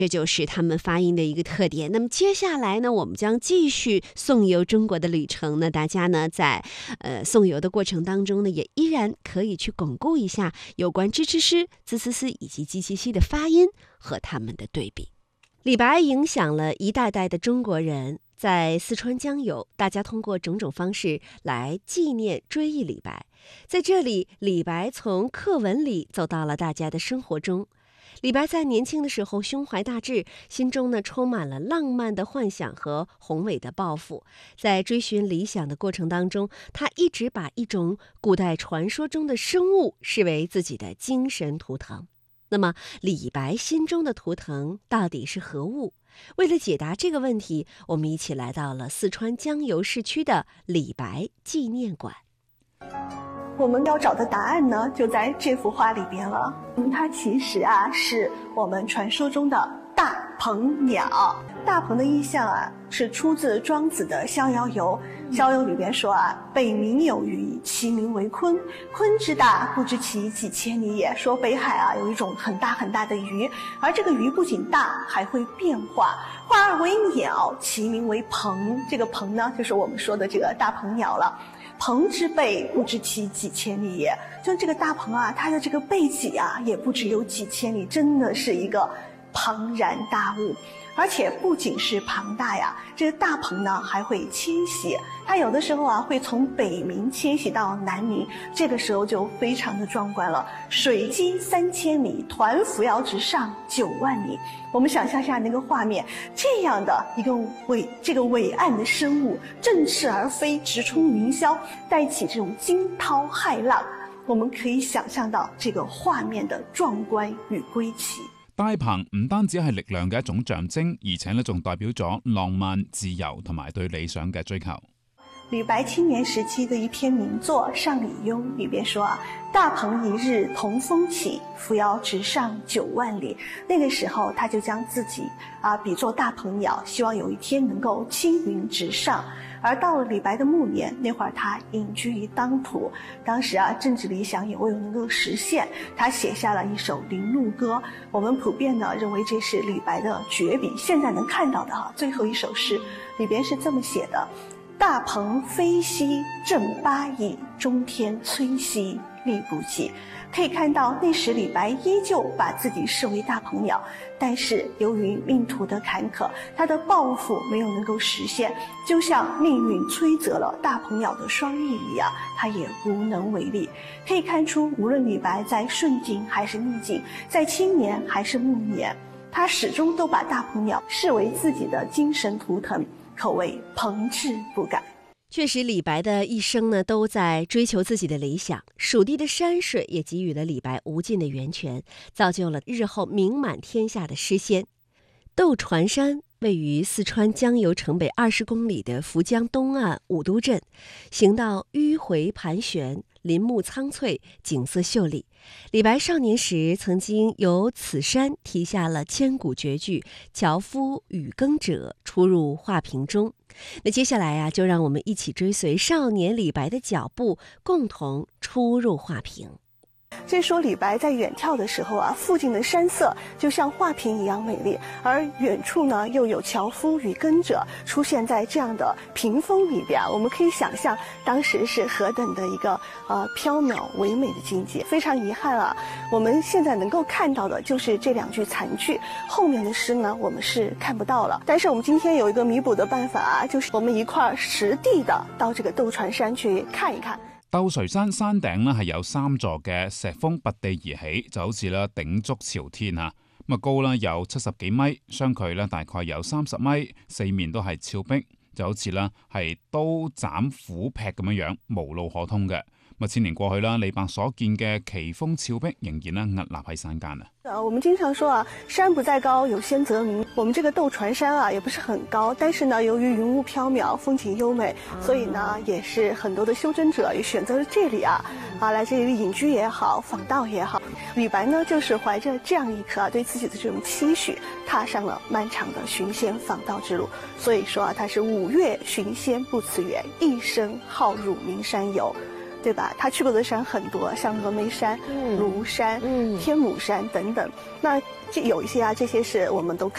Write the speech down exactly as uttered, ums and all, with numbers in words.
这就是他们发音的一个特点。那么接下来呢，我们将继续颂游中国的旅程呢，大家呢在呃颂游的过程当中呢，也依然可以去巩固一下有关支持师、滋滋滋以及鸡七七的发音和他们的对比。李白影响了一代代的中国人，在四川江油，大家通过种种方式来纪念追忆李白。在这里，李白从课文里走到了大家的生活中。李白在年轻的时候胸怀大志，心中呢充满了浪漫的幻想和宏伟的抱负。在追寻理想的过程当中，他一直把一种古代传说中的生物视为自己的精神图腾。那么，李白心中的图腾到底是何物？为了解答这个问题，我们一起来到了四川江油市区的李白纪念馆。 我们要找的答案呢，就在这幅画里边了。嗯，它其实啊，是我们传说中的大鹏鸟。大鹏的意象啊，是出自庄子的《逍遥游》。《逍遥游》里边说啊，北冥有鱼，其名为鲲。鲲之大，不知其几千里也。说北海啊，有一种很大很大的鱼，而这个鱼不仅大，还会变化，化而为鸟，其名为鹏。这个鹏呢，就是我们说的这个大鹏鸟了。鹏之背，不知其几千里也。就这个大鹏啊，它的这个背脊啊，也不只有几千里，真的是一个庞然大物。而且不仅是庞大呀，这个大鹏呢还会迁徙，它有的时候啊会从北冥迁徙到南冥，这个时候就非常的壮观了。水击三千里，团扶摇直上九万里。我们想象一下那个画面，这样的一个伟这个伟岸的生物，振翅而飞，直冲云霄，带起这种惊涛骇浪，我们可以想象到这个畫面的壯觀與歸期。 大鵬唔單止係力量嘅一種象徵，而且咧仲代表咗浪漫、自由同埋對理想嘅追求。 李白青年時期的一篇名作《上李邕》里邊說啊，大鵬一日同風起，扶搖直上九萬里。那個時候他就將自己啊比作大鵬鳥，希望有一天能夠青雲直上。而到了李白的暮年，那會兒他隱居於當塗，當時啊政治理想也未有能夠實現，他寫下了一首《林鹿歌》。我們普遍呢認為這是李白的絕筆，現在能看到的哈最後一首詩裏邊是這麼寫的：大鵬飛兮正八翼，中天摧兮力不及。可以看到那時李白依舊把自己視為大鵬鳥，但是由於命途的坎坷，他的抱負沒有能夠實現，就像命運摧折了大鵬鳥的雙翼一樣，他也無能為力。可以看出，無論李白在順境還是逆境，在青年還是暮年，他始終都把大鵬鳥視為自己的精神圖騰，可謂鵬志不改。 確實，李白的一生呢，都在追求自己的理想。蜀地的山水也給予了李白無盡的源泉，造就了日後名滿天下的詩仙。竇船山位於四川江油城北二十公里的涪江東岸五都鎮，行道迂迴盤旋，林木蒼翠，景色秀麗。李白少年時曾經由此山題下了千古絕句《樵夫與耕者》，出入畫屏中。那接下來啊，就讓我們一起追隨少年李白的腳步，共同出入畫屏。 這說李白在遠眺的時候啊，附近的山色就像畫屏一樣美麗，而遠處呢又有樵夫與耕者出現在這樣的屏風裏邊，我們可以想象當時是何等的一個呃飄渺唯美的境界。非常遺憾啊，我們現在能夠看到的就是這兩句殘句，後面的詩呢我們是看不到了。但是我們今天有一個彌補的辦法啊，就是我們一塊實地的到這個竇船山去看一看。 竇垂山山頂咧係有三座嘅石峰拔地而起，就好似咧鼎足朝天嚇。咁啊高啦有七十幾米，相距咧大概有三十米，四面都係峭壁，就好似咧係刀斬斧劈咁樣樣，無路可通嘅。咁千年過去啦，李白所見嘅奇峰峭壁仍然咧屹立喺山間啊。 呃，我們經常說啊，山不在高，有仙則名。我們這個竇船山啊，也不是很高，但是呢，由於雲霧飄渺，風景優美，所以呢，也是很多的修真者也選擇了這裡啊，啊，來這裡隱居也好，訪道也好。李白呢，就是懷着這樣一顆啊，對自己的這種期許，踏上了漫長的尋仙訪道之路。所以說啊，他是五岳尋仙不辭遠，一生好入名山遊。對吧？他去過的山很多，像峨眉山、廬山、天姥山等等。那這有一些啊，這些是我們都看